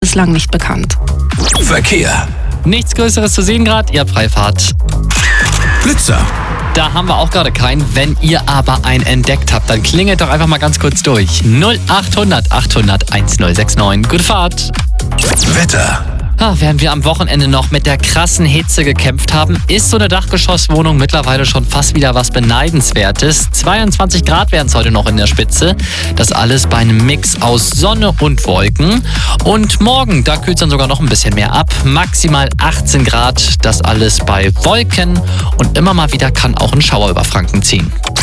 bislang nicht bekannt. Verkehr. Nichts Größeres zu sehen gerade, ihr habt Freifahrt. Blitzer. Da haben wir auch gerade keinen. Wenn ihr aber einen entdeckt habt, dann klingelt doch einfach mal ganz kurz durch. 0800 800 1069. Gute Fahrt. Wetter. Während wir am Wochenende noch mit der krassen Hitze gekämpft haben, ist so eine Dachgeschosswohnung mittlerweile schon fast wieder was Beneidenswertes. 22 Grad wären es heute noch in der Spitze. Das alles bei einem Mix aus Sonne und Wolken. Und morgen, da kühlt es dann sogar noch ein bisschen mehr ab. Maximal 18 Grad, das alles bei Wolken. Und immer mal wieder kann auch ein Schauer über Franken ziehen.